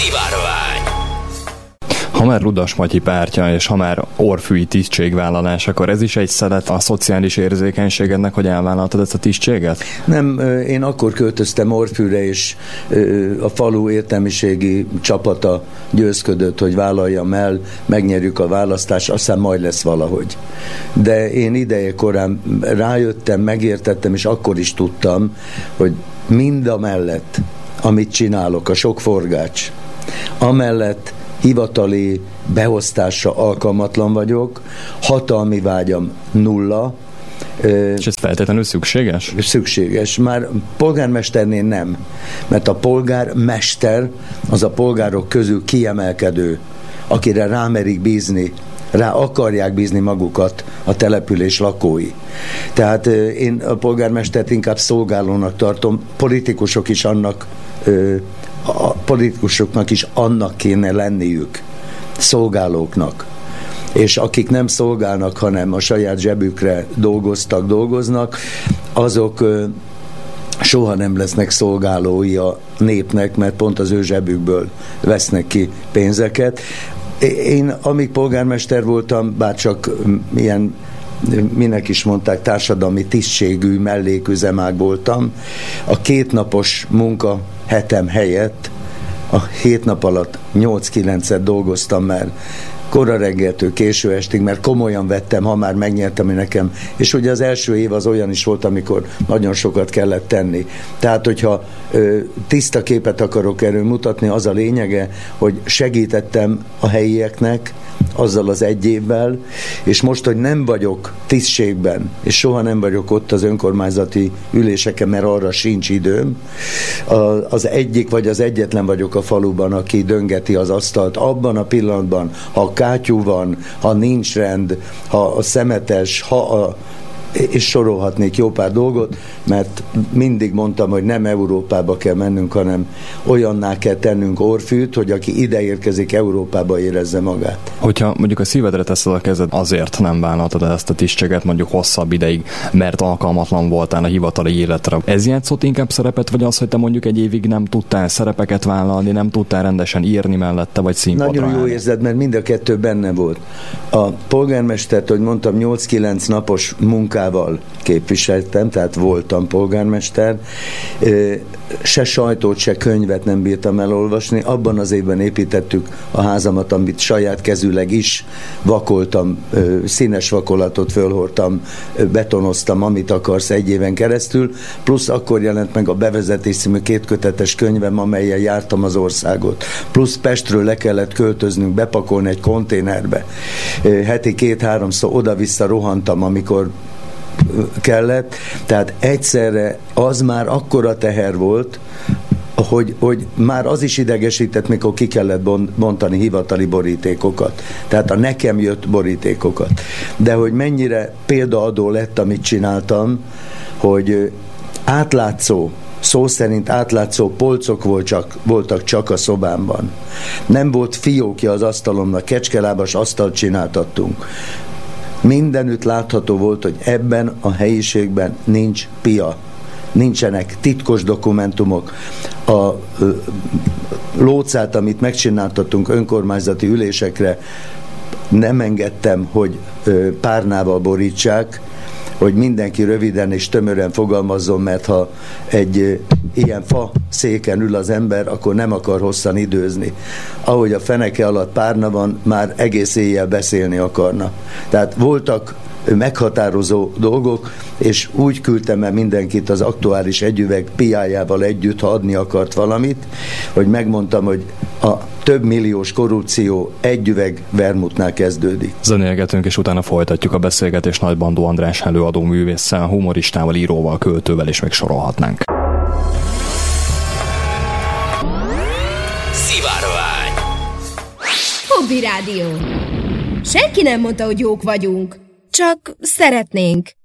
Szivárvány. Ha már Ludas Matyi pártja, és ha már orrfűi tisztségvállalás, akkor ez is egy szelet a szociális érzékenységednek, hogy elvállaltad ezt a tisztséget? Nem, én akkor költöztem Orrfűre, és a falu értelmiségi csapata győzködött, hogy vállaljam el, megnyerjük a választást, aztán majd lesz valahogy. De én ideje korán rájöttem, megértettem, és akkor is tudtam, hogy mindamellett, amit csinálok, a sok forgács, amellett hivatali beosztásra alkalmatlan vagyok, hatalmi vágyam nulla. És ez feltétlenül szükséges? Szükséges. Már polgármesternél nem, mert a polgármester az a polgárok közül kiemelkedő, akire rámerik bízni, rá akarják bízni magukat a település lakói. Tehát én a polgármestert inkább szolgálónak tartom, a politikusoknak is annak kéne lenniük, szolgálóknak. És akik nem szolgálnak, hanem a saját zsebükre dolgoznak, azok soha nem lesznek szolgálói a népnek, mert pont az ő zsebükből vesznek ki pénzeket. Én, amíg polgármester voltam, bárcsak ilyen, minek is mondták, társadalmi tisztségű melléküzemák voltam, a 2 napos munka hetem helyett a 7 nap alatt 8-9-et dolgoztam már, kora reggeltől késő estig, mert komolyan vettem, ha már megnyertem nekem. És ugye az első év az olyan is volt, amikor nagyon sokat kellett tenni. Tehát, hogyha tiszta képet akarok erről mutatni, az a lényege, hogy segítettem a helyieknek azzal az 1 évvel, és most, hogy nem vagyok tisztségben, és soha nem vagyok ott az önkormányzati üléseken, mert arra sincs időm, az egyik vagy az egyetlen vagyok a faluban, aki döngeti az asztalt abban a pillanatban, ha kátyú van, ha nincs rend, ha a szemetes, és sorolhatnék jó pár dolgot, mert mindig mondtam, hogy nem Európába kell mennünk, hanem olyanná kell tennünk Orrfűt, hogy aki ide érkezik, Európába érezze magát. Hogyha mondjuk a szívedre teszed a kezed, azért nem vállaltad ezt a tisztséget mondjuk hosszabb ideig, mert alkalmatlan voltál a hivatali életre. Ez játszott inkább szerepet, vagy az, hogy te mondjuk 1 évig nem tudtál szerepeket vállalni, nem tudtál rendesen írni mellette, vagy színpadra Nagyon jó érzed, mert mind a kettő benne volt. A polgármestert, hogy mondtam, 8-9 napos munkával képviseltem, tehát voltam polgármester, se sajtót, se könyvet nem bírtam elolvasni. Abban az évben építettük a házamat, amit saját kezűleg is vakoltam, színes vakolatot fölhordtam, betonoztam, amit akarsz 1 éven keresztül, plusz akkor jelent meg a Bevezetés című 2 kötetes könyvem, amellyel jártam az országot. Plusz Pestről le kellett költöznünk, bepakolni egy konténerbe. Heti 2-3-szor oda-vissza rohantam, amikor kellett, tehát egyszerre az már akkora teher volt, hogy már az is idegesített, mikor ki kellett bontani hivatali borítékokat. Tehát a nekem jött borítékokat. De hogy mennyire példaadó lett, amit csináltam, hogy átlátszó, szó szerint átlátszó polcok voltak csak a szobámban. Nem volt fiókja az asztalomnak, kecskelábas asztalt csináltattunk. Mindenütt látható volt, hogy ebben a helyiségben nincs pia. Nincsenek titkos dokumentumok. A lócát, amit megcsináltattunk önkormányzati ülésekre, nem engedtem, hogy párnával borítsák, hogy mindenki röviden és tömören fogalmazzon, mert ha egy ilyen fa széken ül az ember, akkor nem akar hosszan időzni. Ahogy a feneke alatt párna van, már egész éjjel beszélni akarna. Tehát voltak meghatározó dolgok, és úgy küldtem el mindenkit az aktuális együveg piájával együtt, ha adni akart valamit, hogy megmondtam, hogy a több milliós korrupció egy üveg vermutnál kezdődik. Zenélgetünk, és utána folytatjuk a beszélgetést Nagybandó András előadó művésszel, humoristával, íróval, költővel, és még sorolhatnánk. Szivárvány. Hobby Rádió. Senki nem mondta, hogy jók vagyunk. Csak szeretnénk.